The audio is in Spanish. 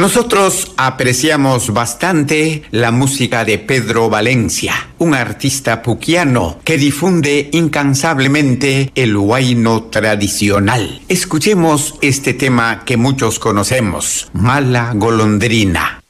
Nosotros apreciamos bastante la música de Pedro Valencia, un artista puquiano que difunde incansablemente el huayno tradicional. Escuchemos este tema que muchos conocemos, Mala Golondrina.